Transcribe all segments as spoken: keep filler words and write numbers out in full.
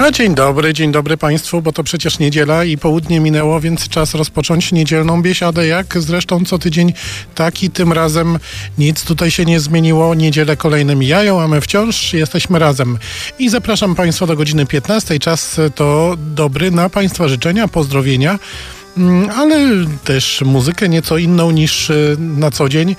A dzień dobry, dzień dobry Państwu, bo to przecież niedziela i południe minęło, więc czas rozpocząć niedzielną biesiadę, jak zresztą co tydzień, tak i tym razem nic tutaj się nie zmieniło. Niedziele kolejne mijają, a my wciąż jesteśmy razem. I zapraszam Państwa do godziny piętnastej. Czas to dobry na Państwa życzenia, pozdrowienia, ale też muzykę nieco inną niż na co dzień.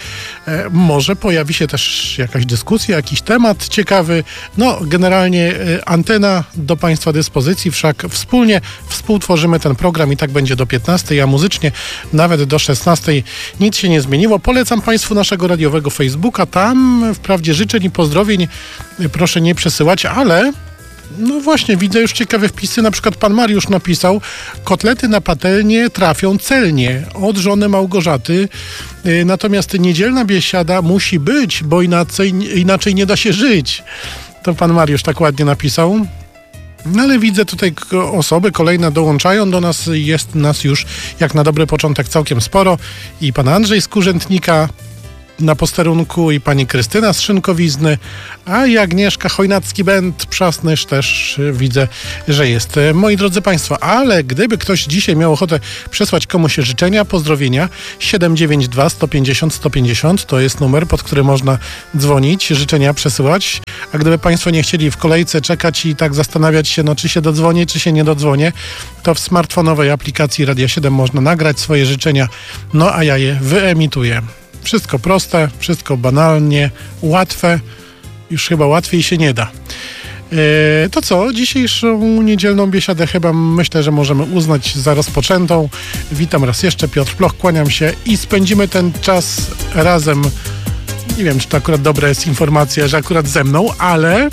Może pojawi się też jakaś dyskusja, jakiś temat ciekawy. No, generalnie antena do Państwa dyspozycji, wszak wspólnie współtworzymy ten program i tak będzie do piętnastej, a muzycznie nawet do szesnastej. Nic się nie zmieniło. Polecam Państwu naszego radiowego Facebooka. Tam wprawdzie życzeń i pozdrowień proszę nie przesyłać, ale... No właśnie, widzę już ciekawe wpisy. Na przykład pan Mariusz napisał: kotlety na patelnię trafią celnie od żony Małgorzaty. Natomiast niedzielna biesiada musi być, bo inaczej, inaczej nie da się żyć. To pan Mariusz tak ładnie napisał. No ale widzę tutaj osoby kolejne dołączają do nas. Jest nas już jak na dobry początek całkiem sporo. I pan Andrzej z Kurzętnika na posterunku, i pani Krystyna z Szynkowizny, a i Agnieszka Chojnacki-Bent Przasnysz też widzę, że jest. Moi drodzy Państwo, ale gdyby ktoś dzisiaj miał ochotę przesłać komuś życzenia, pozdrowienia, siedem dziewięć dwa sto pięćdziesiąt sto pięćdziesiąt to jest numer, pod który można dzwonić, życzenia przesyłać. A gdyby Państwo nie chcieli w kolejce czekać i tak zastanawiać się, no czy się dodzwonię, czy się nie dodzwonię, to w smartfonowej aplikacji Radia siedem można nagrać swoje życzenia, no a ja je wyemituję. Wszystko proste, wszystko banalnie, łatwe. Już chyba łatwiej się nie da. Yy, to co? Dzisiejszą niedzielną biesiadę chyba myślę, że możemy uznać za rozpoczętą. Witam raz jeszcze, Piotr Ploch, kłaniam się i spędzimy ten czas razem. Nie wiem, czy to akurat dobra jest informacja, że akurat ze mną, ale...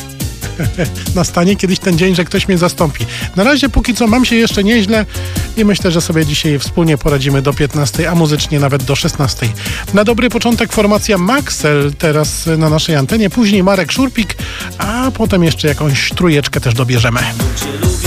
nastanie kiedyś ten dzień, że ktoś mnie zastąpi. Na razie póki co mam się jeszcze nieźle i myślę, że sobie dzisiaj wspólnie poradzimy do piętnastej, a muzycznie nawet do szesnastej. Na dobry początek formacja Maxel teraz na naszej antenie, później Marek Szurpik, a potem jeszcze jakąś trójeczkę też dobierzemy.